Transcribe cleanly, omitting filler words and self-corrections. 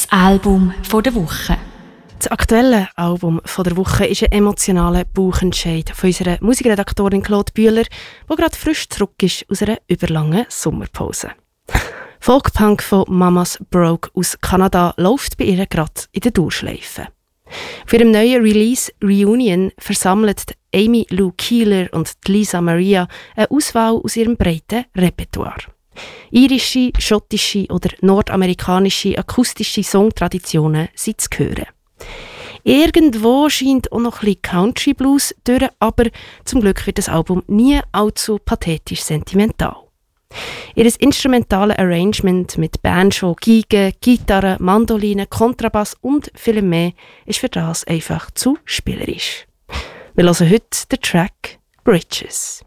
Das Album von der Woche. Das aktuelle Album von der Woche ist ein emotionaler Bauchentscheid von unserer Musikredaktorin Claude Bühler, die gerade frisch zurück ist aus einer überlangen Sommerpause. Folkpunk von Mamas Broke aus Kanada läuft bei ihr gerade in der Durchschleife. Auf ihrem neuen Release Reunion versammelt Amy Lou Keeler und Lisa Maria eine Auswahl aus ihrem breiten Repertoire. Irische, schottische oder nordamerikanische akustische Songtraditionen sind zu hören. Irgendwo scheint auch noch ein bisschen Country Blues durch, aber zum Glück wird das Album nie allzu pathetisch sentimental. Ihr instrumentales Arrangement mit Banjo, Geige, Gitarre, Mandoline, Kontrabass und vielem mehr ist für das einfach zu spielerisch. Wir hören heute den Track Bridges.